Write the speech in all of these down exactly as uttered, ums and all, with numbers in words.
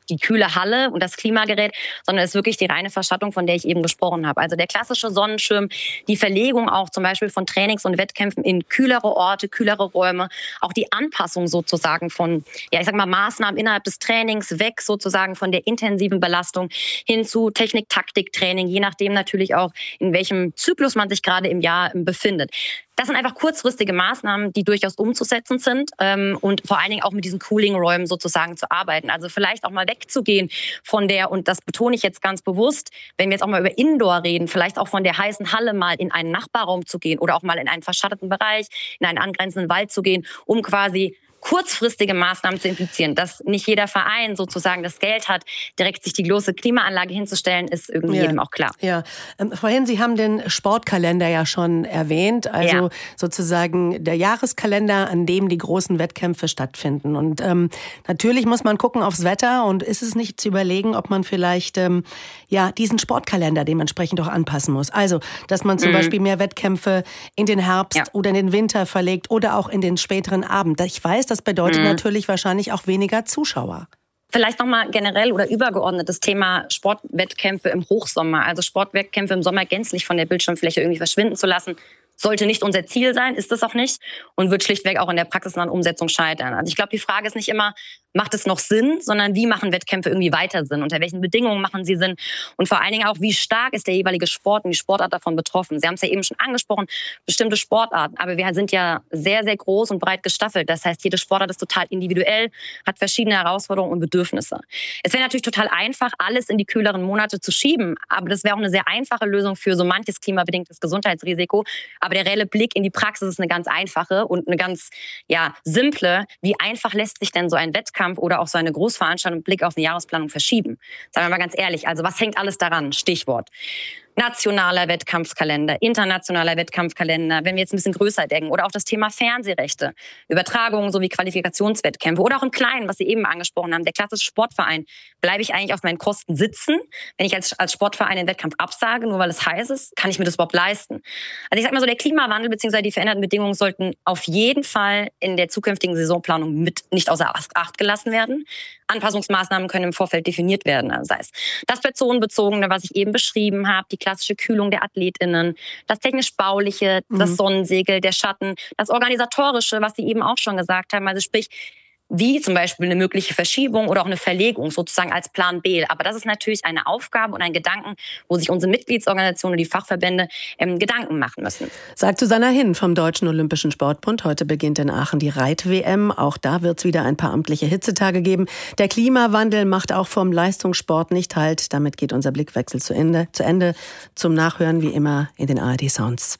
die kühle Halle und das Klimagerät, sondern es ist wirklich die reine Verschattung, von der ich eben gesprochen habe. Also der klassische Sonnenschirm, die Verlegung auch zum Beispiel von Trainings und Wettkämpfen in kühlere Orte, kühlere Räume, auch die Anpassung sozusagen von, ja, ich sag mal, Maßnahmen innerhalb des Trainings, weg sozusagen von der intensiven Belastung hin zu Technik-Taktik-Training, je nachdem natürlich auch, in welchem Zyklus man sich gerade im Jahr befindet. Das sind einfach kurzfristige Maßnahmen, die durchaus umzusetzen sind ähm, und vor allen Dingen auch mit diesen Cooling-Räumen sozusagen zu arbeiten. Also vielleicht auch mal wegzugehen von der, und das betone ich jetzt ganz bewusst, wenn wir jetzt auch mal über Indoor reden, vielleicht auch von der heißen Halle mal in einen Nachbarraum zu gehen oder auch mal in einen verschatteten Bereich, in einen angrenzenden Wald zu gehen, um quasi kurzfristige Maßnahmen zu implizieren. Dass nicht jeder Verein sozusagen das Geld hat, direkt sich die große Klimaanlage hinzustellen, ist irgendwie ja. jedem auch klar. Ja, ähm, vorhin, Sie haben den Sportkalender ja schon erwähnt, also ja. sozusagen der Jahreskalender, an dem die großen Wettkämpfe stattfinden. Und ähm, natürlich muss man gucken aufs Wetter, und ist es nicht zu überlegen, ob man vielleicht ähm, ja diesen Sportkalender dementsprechend auch anpassen muss. Also, dass man zum mhm. Beispiel mehr Wettkämpfe in den Herbst ja. oder in den Winter verlegt oder auch in den späteren Abend. Ich weiß, das bedeutet mhm. natürlich wahrscheinlich auch weniger Zuschauer. Vielleicht nochmal generell oder übergeordnet das Thema Sportwettkämpfe im Hochsommer. Also Sportwettkämpfe im Sommer gänzlich von der Bildschirmfläche irgendwie verschwinden zu lassen, sollte nicht unser Ziel sein, ist es auch nicht, und wird schlichtweg auch in der praxisnahen Umsetzung scheitern. Also ich glaube, die Frage ist nicht immer, macht es noch Sinn, sondern wie machen Wettkämpfe irgendwie weiter Sinn? Unter welchen Bedingungen machen sie Sinn? Und vor allen Dingen auch, wie stark ist der jeweilige Sport und die Sportart davon betroffen? Sie haben es ja eben schon angesprochen, bestimmte Sportarten. Aber wir sind ja sehr, sehr groß und breit gestaffelt. Das heißt, jede Sportart ist total individuell, hat verschiedene Herausforderungen und Bedürfnisse. Es wäre natürlich total einfach, alles in die kühleren Monate zu schieben. Aber das wäre auch eine sehr einfache Lösung für so manches klimabedingtes Gesundheitsrisiko. Aber der reelle Blick in die Praxis ist eine ganz einfache und eine ganz ja, simple. Wie einfach lässt sich denn so ein Wettkampf oder auch so eine Großveranstaltung mit Blick auf eine Jahresplanung verschieben? Sagen wir mal ganz ehrlich, also was hängt alles daran? Stichwort nationaler Wettkampfkalender, internationaler Wettkampfkalender, wenn wir jetzt ein bisschen größer denken, oder auch das Thema Fernsehrechte, Übertragungen sowie Qualifikationswettkämpfe oder auch im Kleinen, was Sie eben angesprochen haben, der klassische Sportverein. Bleibe ich eigentlich auf meinen Kosten sitzen, wenn ich als, als Sportverein den Wettkampf absage, nur weil es heiß ist? Kann ich mir das überhaupt leisten? Also ich sag mal so, der Klimawandel bzw. die veränderten Bedingungen sollten auf jeden Fall in der zukünftigen Saisonplanung mit nicht außer Acht gelassen werden. Anpassungsmaßnahmen können im Vorfeld definiert werden, also sei es das personenbezogene, was ich eben beschrieben habe, die klassische Kühlung der AthletInnen, das technisch-bauliche, mhm. das Sonnensegel, der Schatten, das organisatorische, was Sie eben auch schon gesagt haben, also sprich, wie zum Beispiel eine mögliche Verschiebung oder auch eine Verlegung sozusagen als Plan B. Aber das ist natürlich eine Aufgabe und ein Gedanken, wo sich unsere Mitgliedsorganisationen und die Fachverbände ähm, Gedanken machen müssen. Sagt Susanna Hinn vom Deutschen Olympischen Sportbund. Heute beginnt in Aachen die Reit-W M. Auch da wird es wieder ein paar amtliche Hitzetage geben. Der Klimawandel macht auch vom Leistungssport nicht Halt. Damit geht unser Blickwechsel zu Ende. Zu Ende. Zum Nachhören wie immer in den A R D-Sounds.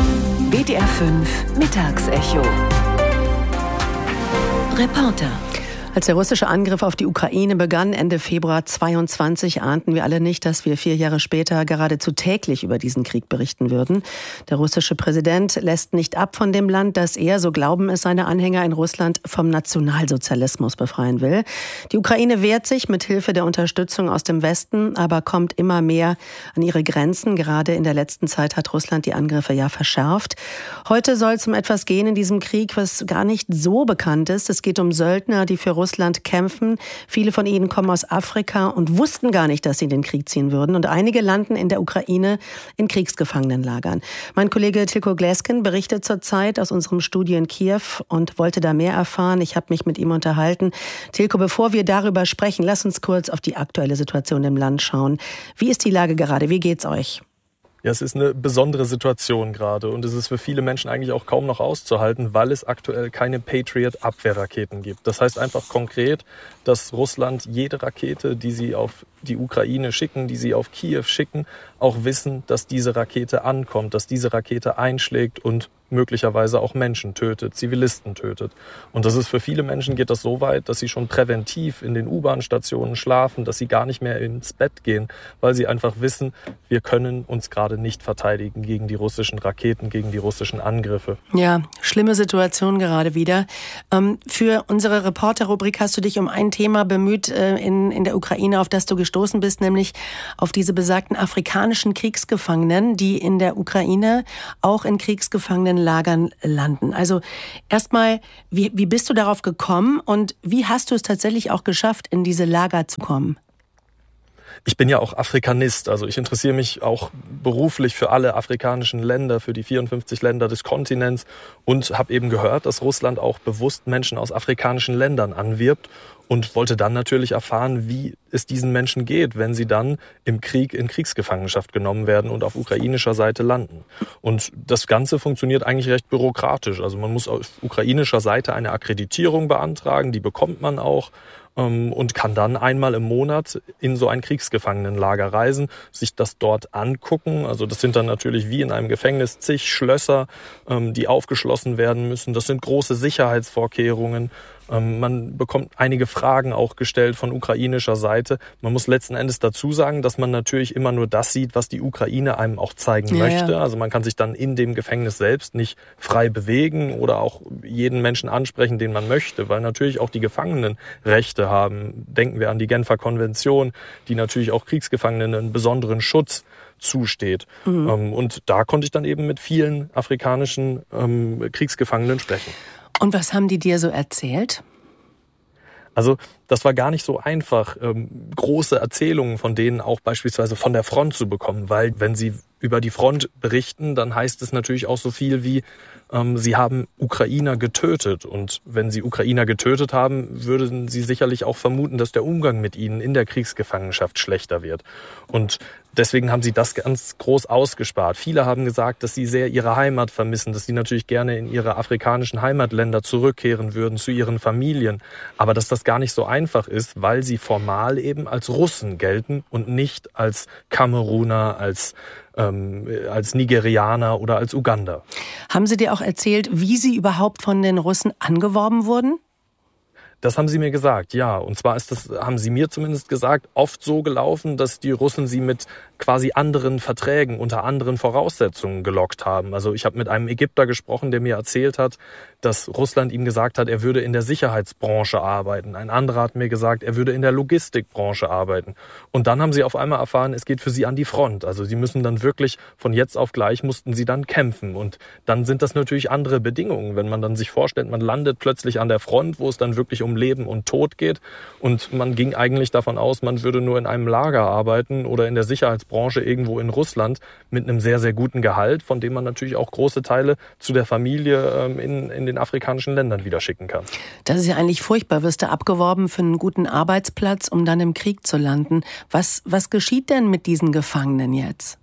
W D R fünf Mittagsecho. Reporter. Als der russische Angriff auf die Ukraine begann, Ende Februar zweiundzwanzig, ahnten wir alle nicht, dass wir vier Jahre später geradezu täglich über diesen Krieg berichten würden. Der russische Präsident lässt nicht ab von dem Land, das er, so glauben es seine Anhänger in Russland, vom Nationalsozialismus befreien will. Die Ukraine wehrt sich mit Hilfe der Unterstützung aus dem Westen, aber kommt immer mehr an ihre Grenzen. Gerade in der letzten Zeit hat Russland die Angriffe ja verschärft. Heute soll es um etwas gehen in diesem Krieg, was gar nicht so bekannt ist. Es geht um Söldner, die für Russland kämpfen. Viele von ihnen kommen aus Afrika und wussten gar nicht, dass sie in den Krieg ziehen würden. Und einige landen in der Ukraine in Kriegsgefangenenlagern. Mein Kollege Tilko Gläsken berichtet zurzeit aus unserem Studio in Kiew und wollte da mehr erfahren. Ich habe mich mit ihm unterhalten. Tilko, bevor wir darüber sprechen, lass uns kurz auf die aktuelle Situation im Land schauen. Wie ist die Lage gerade? Wie geht's euch? Ja, es ist eine besondere Situation gerade und es ist für viele Menschen eigentlich auch kaum noch auszuhalten, weil es aktuell keine Patriot-Abwehrraketen gibt. Das heißt einfach konkret, dass Russland jede Rakete, die sie auf die Ukraine schicken, die sie auf Kiew schicken, auch wissen, dass diese Rakete ankommt, dass diese Rakete einschlägt und möglicherweise auch Menschen tötet, Zivilisten tötet. Und das ist für viele Menschen geht das so weit, dass sie schon präventiv in den U-Bahn-Stationen schlafen, dass sie gar nicht mehr ins Bett gehen, weil sie einfach wissen, wir können uns gerade nicht verteidigen gegen die russischen Raketen, gegen die russischen Angriffe. Ja, schlimme Situation gerade wieder. Ähm, für unsere Reporter-Rubrik hast du dich um ein Thema bemüht äh, in, in der Ukraine, auf das du gestoßen bist, nämlich auf diese besagten afrikanischen Kriegsgefangenen, die in der Ukraine auch in Kriegsgefangenen Lagern landen. Also erstmal, wie, wie bist du darauf gekommen und wie hast du es tatsächlich auch geschafft, in diese Lager zu kommen? Ich bin ja auch Afrikanist, also ich interessiere mich auch beruflich für alle afrikanischen Länder, für die vierundfünfzig Länder des Kontinents und habe eben gehört, dass Russland auch bewusst Menschen aus afrikanischen Ländern anwirbt und wollte dann natürlich erfahren, wie es diesen Menschen geht, wenn sie dann im Krieg in Kriegsgefangenschaft genommen werden und auf ukrainischer Seite landen. Und das Ganze funktioniert eigentlich recht bürokratisch. Also man muss auf ukrainischer Seite eine Akkreditierung beantragen, die bekommt man auch. Und kann dann einmal im Monat in so ein Kriegsgefangenenlager reisen, sich das dort angucken. Also das sind dann natürlich wie in einem Gefängnis zig Schlösser, die aufgeschlossen werden müssen. Das sind große Sicherheitsvorkehrungen. Man bekommt einige Fragen auch gestellt von ukrainischer Seite. Man muss letzten Endes dazu sagen, dass man natürlich immer nur das sieht, was die Ukraine einem auch zeigen ja, möchte. Ja. Also man kann sich dann in dem Gefängnis selbst nicht frei bewegen oder auch jeden Menschen ansprechen, den man möchte, weil natürlich auch die Gefangenen Rechte haben. Denken wir an die Genfer Konvention, die natürlich auch Kriegsgefangenen einen besonderen Schutz zusteht. Mhm. Und da konnte ich dann eben mit vielen afrikanischen ähm, Kriegsgefangenen sprechen. Und was haben die dir so erzählt? Also das war gar nicht so einfach, ähm, große Erzählungen von denen auch beispielsweise von der Front zu bekommen, weil wenn sie über die Front berichten, dann heißt es natürlich auch so viel wie, ähm, sie haben Ukrainer getötet. Und wenn sie Ukrainer getötet haben, würden sie sicherlich auch vermuten, dass der Umgang mit ihnen in der Kriegsgefangenschaft schlechter wird. Und deswegen haben sie das ganz groß ausgespart. Viele haben gesagt, dass sie sehr ihre Heimat vermissen, dass sie natürlich gerne in ihre afrikanischen Heimatländer zurückkehren würden, zu ihren Familien. Aber dass das gar nicht so einfach ist, weil sie formal eben als Russen gelten und nicht als Kameruner, als ähm, als Nigerianer oder als Uganda. Haben sie dir auch erzählt, wie sie überhaupt von den Russen angeworben wurden? Das haben sie mir gesagt, ja. Und zwar ist das, haben sie mir zumindest gesagt, oft so gelaufen, dass die Russen sie mit quasi anderen Verträgen unter anderen Voraussetzungen gelockt haben. Also ich habe mit einem Ägypter gesprochen, der mir erzählt hat, dass Russland ihm gesagt hat, er würde in der Sicherheitsbranche arbeiten. Ein anderer hat mir gesagt, er würde in der Logistikbranche arbeiten. Und dann haben sie auf einmal erfahren, es geht für sie an die Front. Also sie müssen dann wirklich von jetzt auf gleich mussten sie dann kämpfen. Und dann sind das natürlich andere Bedingungen. Wenn man dann sich vorstellt, man landet plötzlich an der Front, wo es dann wirklich um Leben und Tod geht. Und man ging eigentlich davon aus, man würde nur in einem Lager arbeiten oder in der Sicherheitsbranche irgendwo in Russland mit einem sehr, sehr guten Gehalt, von dem man natürlich auch große Teile zu der Familie ähm, in, in den afrikanischen Ländern wieder schicken kann. Das ist ja eigentlich furchtbar. Wirst du abgeworben für einen guten Arbeitsplatz, um dann im Krieg zu landen. Was, was geschieht denn mit diesen Gefangenen jetzt?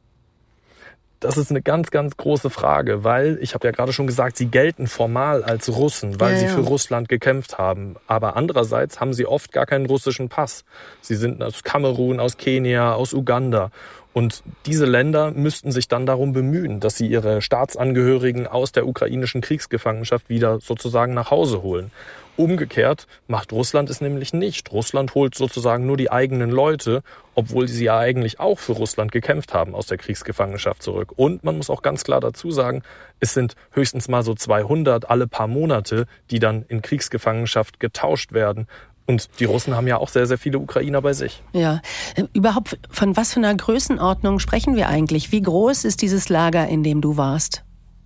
Das ist eine ganz, ganz große Frage, weil, ich habe ja gerade schon gesagt, sie gelten formal als Russen, weil ja, sie ja. für Russland gekämpft haben. Aber andererseits haben sie oft gar keinen russischen Pass. Sie sind aus Kamerun, aus Kenia, aus Uganda. Und diese Länder müssten sich dann darum bemühen, dass sie ihre Staatsangehörigen aus der ukrainischen Kriegsgefangenschaft wieder sozusagen nach Hause holen. Umgekehrt macht Russland es nämlich nicht. Russland holt sozusagen nur die eigenen Leute, obwohl sie ja eigentlich auch für Russland gekämpft haben, aus der Kriegsgefangenschaft zurück. Und man muss auch ganz klar dazu sagen, es sind höchstens mal so zweihundert alle paar Monate, die dann in Kriegsgefangenschaft getauscht werden. Und die Russen haben ja auch sehr, sehr viele Ukrainer bei sich. Ja, überhaupt von was für einer Größenordnung sprechen wir eigentlich? Wie groß ist dieses Lager, in dem du warst?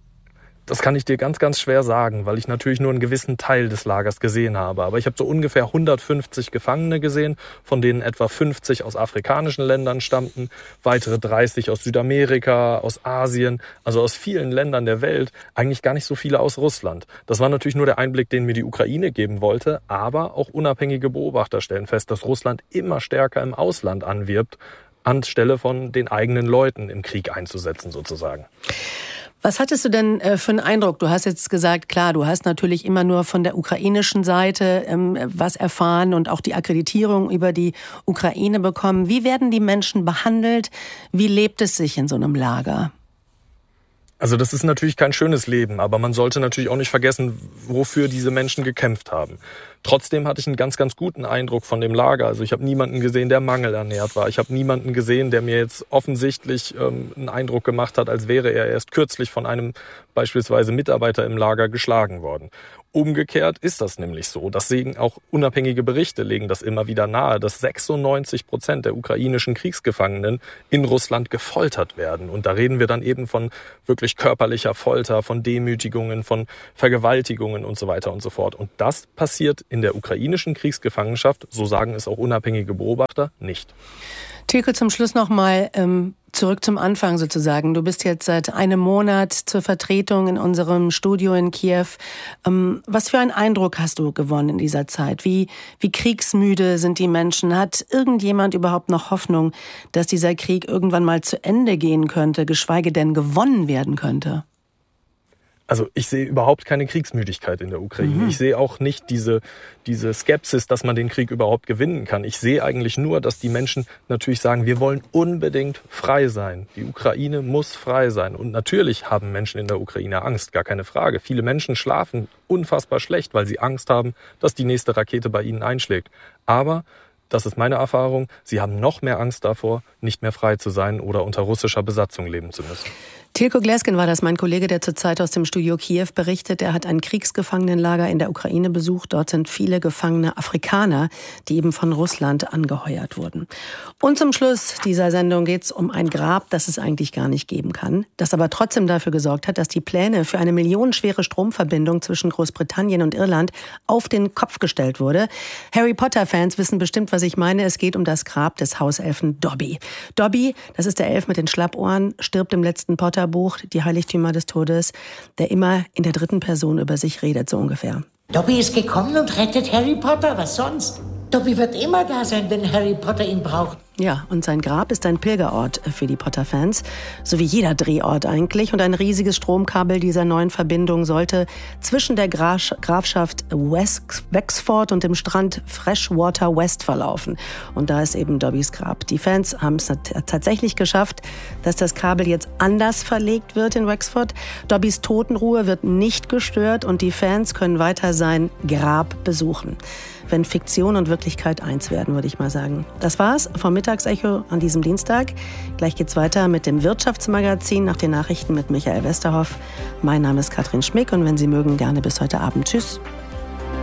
Das kann ich dir ganz, ganz schwer sagen, weil ich natürlich nur einen gewissen Teil des Lagers gesehen habe. Aber ich habe so ungefähr hundertfünfzig Gefangene gesehen, von denen etwa fünfzig aus afrikanischen Ländern stammten, weitere dreißig aus Südamerika, aus Asien, also aus vielen Ländern der Welt, eigentlich gar nicht so viele aus Russland. Das war natürlich nur der Einblick, den mir die Ukraine geben wollte, aber auch unabhängige Beobachter stellen fest, dass Russland immer stärker im Ausland anwirbt, anstelle von den eigenen Leuten im Krieg einzusetzen sozusagen. Was hattest du denn äh, für einen Eindruck? Du hast jetzt gesagt, klar, du hast natürlich immer nur von der ukrainischen Seite ähm, was erfahren und auch die Akkreditierung über die Ukraine bekommen. Wie werden die Menschen behandelt? Wie lebt es sich in so einem Lager? Also das ist natürlich kein schönes Leben, aber man sollte natürlich auch nicht vergessen, wofür diese Menschen gekämpft haben. Trotzdem hatte ich einen ganz, ganz guten Eindruck von dem Lager. Also ich habe niemanden gesehen, der mangelernährt war. Ich habe niemanden gesehen, der mir jetzt offensichtlich ähm, einen Eindruck gemacht hat, als wäre er erst kürzlich von einem beispielsweise Mitarbeiter im Lager geschlagen worden. Umgekehrt ist das nämlich so. Das sehen auch unabhängige Berichte, legen das immer wieder nahe, dass sechsundneunzig Prozent der ukrainischen Kriegsgefangenen in Russland gefoltert werden. Und da reden wir dann eben von wirklich körperlicher Folter, von Demütigungen, von Vergewaltigungen und so weiter und so fort. Und das passiert in der ukrainischen Kriegsgefangenschaft, so sagen es auch unabhängige Beobachter, nicht. Tilke, zum Schluss noch mal ähm, zurück zum Anfang sozusagen. Du bist jetzt seit einem Monat zur Vertretung in unserem Studio in Kiew. Ähm, was für einen Eindruck hast du gewonnen in dieser Zeit? Wie, wie kriegsmüde sind die Menschen? Hat irgendjemand überhaupt noch Hoffnung, dass dieser Krieg irgendwann mal zu Ende gehen könnte, geschweige denn gewonnen werden könnte? Also ich sehe überhaupt keine Kriegsmüdigkeit in der Ukraine. Mhm. Ich sehe auch nicht diese, diese Skepsis, dass man den Krieg überhaupt gewinnen kann. Ich sehe eigentlich nur, dass die Menschen natürlich sagen, wir wollen unbedingt frei sein. Die Ukraine muss frei sein. Und natürlich haben Menschen in der Ukraine Angst, gar keine Frage. Viele Menschen schlafen unfassbar schlecht, weil sie Angst haben, dass die nächste Rakete bei ihnen einschlägt. Aber das ist meine Erfahrung, sie haben noch mehr Angst davor, nicht mehr frei zu sein oder unter russischer Besatzung leben zu müssen. Tilko Gleskin war das, mein Kollege, der zurzeit aus dem Studio Kiew berichtet. Er hat ein Kriegsgefangenenlager in der Ukraine besucht. Dort sind viele gefangene Afrikaner, die eben von Russland angeheuert wurden. Und zum Schluss dieser Sendung geht es um ein Grab, das es eigentlich gar nicht geben kann, das aber trotzdem dafür gesorgt hat, dass die Pläne für eine millionenschwere Stromverbindung zwischen Großbritannien und Irland auf den Kopf gestellt wurde. Harry Potter-Fans wissen bestimmt, was ich meine. Es geht um das Grab des Hauselfen Dobby. Dobby, das ist der Elf mit den Schlappohren, stirbt im letzten Potter Buch, die Heiligtümer des Todes, der immer in der dritten Person über sich redet, so ungefähr. Dobby ist gekommen und rettet Harry Potter, was sonst? Dobby wird immer da sein, wenn Harry Potter ihn braucht. Ja, und sein Grab ist ein Pilgerort für die Potter-Fans, so wie jeder Drehort eigentlich. Und ein riesiges Stromkabel dieser neuen Verbindung sollte zwischen der Graf- Grafschaft West- Wexford und dem Strand Freshwater West verlaufen. Und da ist eben Dobbys Grab. Die Fans haben es tatsächlich geschafft, dass das Kabel jetzt anders verlegt wird in Wexford. Dobbys Totenruhe wird nicht gestört und die Fans können weiter sein Grab besuchen. Wenn Fiktion und Wirklichkeit eins werden, würde ich mal sagen. Das war's vom Mittagsecho an diesem Dienstag. Gleich geht's weiter mit dem Wirtschaftsmagazin nach den Nachrichten mit Michael Westerhoff. Mein Name ist Katrin Schmick und wenn Sie mögen, gerne bis heute Abend. Tschüss.